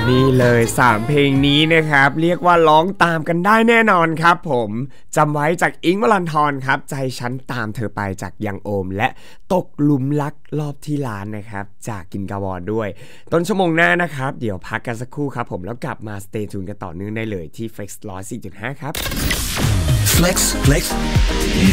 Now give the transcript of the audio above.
นี่เลย3เพลงนี้นะครับเรียกว่าร้องตามกันได้แน่นอนครับผมจำไว้จากอิงค์วรันธรครับใจฉันตามเธอไปจากยังโอมและตกหลุมรักรอบที่ล้านนะครับจากกินกาวอนด้วยต้นชั่วโมงหน้านะครับเดี๋ยวพักกันสักครู่ครับผมแล้วกลับมา Stay Tune กันต่อเนื่องได้เลยที่ Flex 104.5 ครับ Flex